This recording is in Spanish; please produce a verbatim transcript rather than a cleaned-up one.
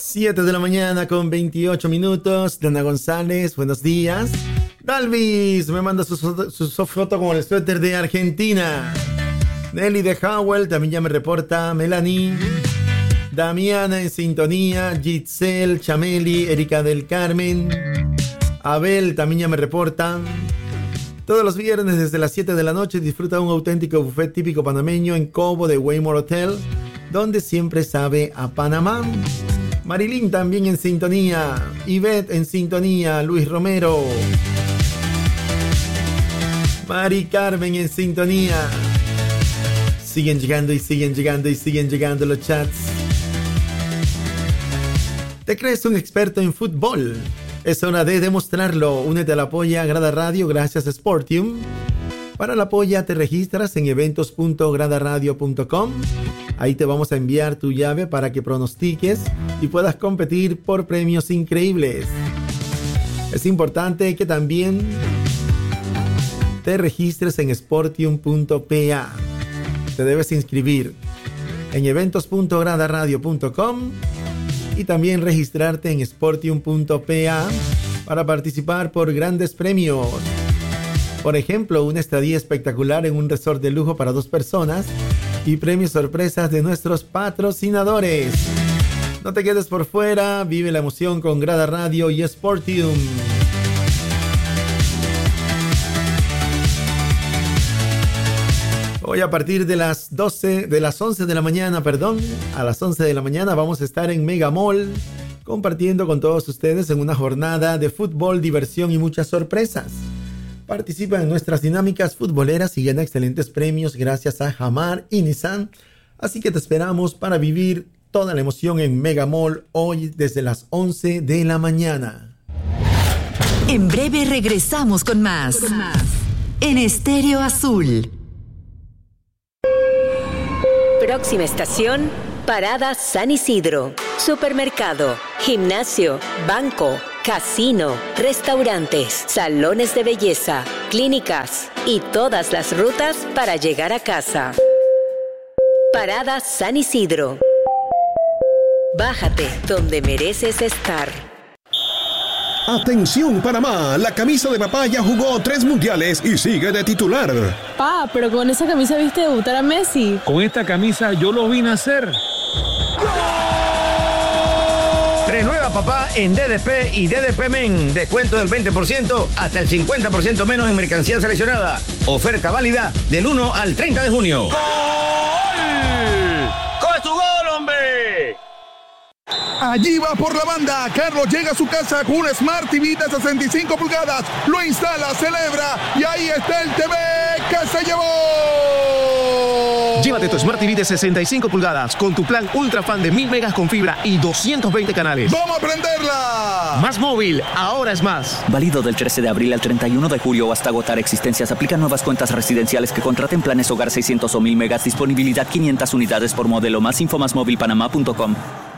siete de la mañana con veintiocho minutos. Dana González, buenos días. Dalvis me manda su, su, su foto con el suéter de Argentina. Nelly de Howell también ya me reporta. Melanie, Damiana en sintonía. Giselle, Chameli, Erika del Carmen, Abel también ya me reporta. Todos los viernes desde las siete de la noche disfruta un auténtico buffet típico panameño en Cobo de Waymore Hotel, donde siempre sabe a Panamá. Marilyn también en sintonía. Ivette en sintonía. Luis Romero. Mari Carmen en sintonía. Siguen llegando y siguen llegando y siguen llegando los chats. ¿Te crees un experto en fútbol? Es hora de demostrarlo. Únete a la Polla Grada Radio gracias a Sportium. Para la Polla te registras en eventos punto grada radio punto com. Ahí te vamos a enviar tu llave para que pronostiques y puedas competir por premios increíbles. Es importante que también te registres en sportium punto p a. Te debes inscribir en eventos punto grada radio punto com y también registrarte en sportium punto p a para participar por grandes premios. Por ejemplo, una estadía espectacular en un resort de lujo para dos personas y premios sorpresas de nuestros patrocinadores. No te quedes por fuera, vive la emoción con Grada Radio y Sportium. Hoy a partir de las doce, de las once de la mañana, perdón, a las once de la mañana vamos a estar en Mega Mall compartiendo con todos ustedes en una jornada de fútbol, diversión y muchas sorpresas. Participa en nuestras dinámicas futboleras y gana excelentes premios gracias a Jamar y Nissan. Así que te esperamos para vivir toda la emoción en Mega Mall hoy desde las once de la mañana. En breve regresamos con más. Con más. En Estéreo Azul. Próxima estación, Parada San Isidro. Supermercado, gimnasio, banco, casino, restaurantes, salones de belleza, clínicas y todas las rutas para llegar a casa. Parada San Isidro. Bájate donde mereces estar. Atención Panamá, la camisa de papá ya jugó tres mundiales y sigue de titular. Pa, pero con esa camisa viste debutar a Messi. Con esta camisa yo lo vine a hacer. Renueva papá en D D P y D D P Men. Descuento del veinte por ciento hasta el cincuenta por ciento menos en mercancía seleccionada. Oferta válida del uno al treinta de junio. ¡Gol! ¡Con su gol, hombre! Allí va por la banda. Carlos llega a su casa con un Smart T V de sesenta y cinco pulgadas. Lo instala, celebra y ahí está el T V que se llevó. Llévate tu Smart T V de sesenta y cinco pulgadas con tu plan Ultra Fan de mil megas con fibra y doscientos veinte canales. ¡Vamos a prenderla! Más móvil, ahora es más. Válido del trece de abril al treinta y uno de julio hasta agotar existencias. Aplican nuevas cuentas residenciales que contraten planes hogar seiscientos o mil megas. Disponibilidad quinientas unidades por modelo. Más info más móvil panamá punto com.